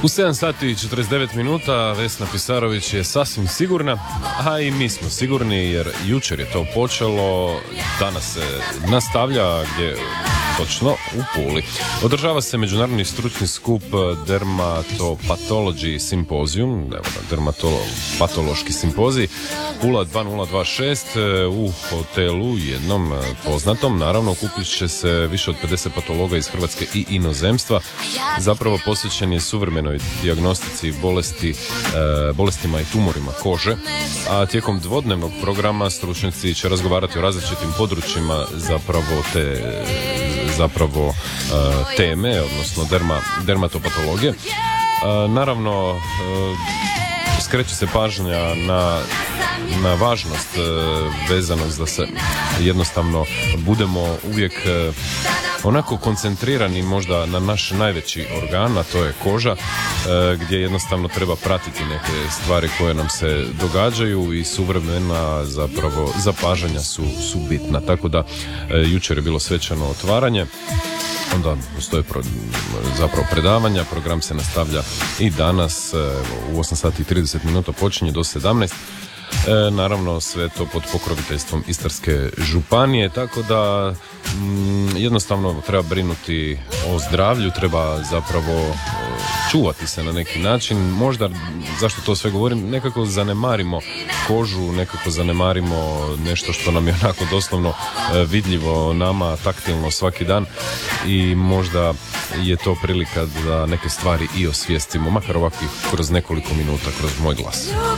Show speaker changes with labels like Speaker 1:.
Speaker 1: U 7 sati i 49 minuta Vesna Pisarović je sasvim sigurna, a i mi smo sigurni jer jučer je to počelo, danas se nastavlja gdje točno u Puli. Održava se međunarodni stručni skup Dermatopatology Symposium, dermatopatološki simpozij, Pula 2026 u hotelu jednom poznatom. Naravno, okupit će se više od 50 patologa iz Hrvatske i inozemstva. Zapravo posvećen je suvremenoj dijagnostici bolestima i tumorima kože, a tijekom dvodnevnog programa stručnjaci će razgovarati o različitim područjima zapravo teme, odnosno dermatopatologije. Naravno, skreće se pažnja na važnost vezanost da se jednostavno budemo uvijek onako koncentrirani možda na naš najveći organ, a to je koža, gdje jednostavno treba pratiti neke stvari koje nam se događaju i suvremena zapravo zapažanja su bitna. Tako da jučer je bilo svečano otvaranje, onda postoje zapravo predavanja, program se nastavlja i danas u 8 sati i 30 minuta počinje do 17. Naravno sve to pod pokroviteljstvom Istarske županije, tako da jednostavno treba brinuti o zdravlju, treba zapravo čuvati se na neki način. Možda, zašto to sve govorim, nekako zanemarimo kožu, nekako zanemarimo nešto što nam je onako doslovno vidljivo nama, taktilno svaki dan, i možda je to prilika da neke stvari i osvijestimo, makar ovakvih kroz nekoliko minuta, kroz moj glas.